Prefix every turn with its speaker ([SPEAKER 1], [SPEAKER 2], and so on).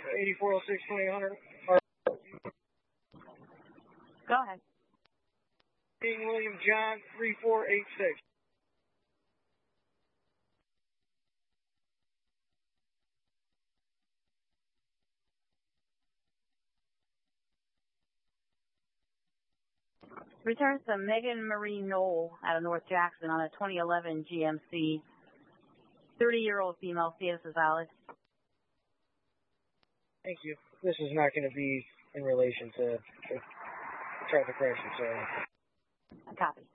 [SPEAKER 1] 8406 2000.
[SPEAKER 2] Go ahead.
[SPEAKER 1] King William John 3486.
[SPEAKER 2] Returns to Megan Marie Knoll out of North Jackson on a 2011 GMC. 30-year-old female, status is valid.
[SPEAKER 1] Thank you. This is not going to be in relation to traffic crash, so.
[SPEAKER 2] Copy.